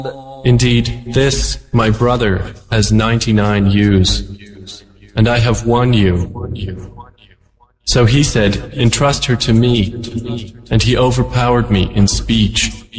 Indeed, this, my brother, has 99 ewes, and I have 1 ewe. So he said, entrust her to me, and he overpowered me in speech.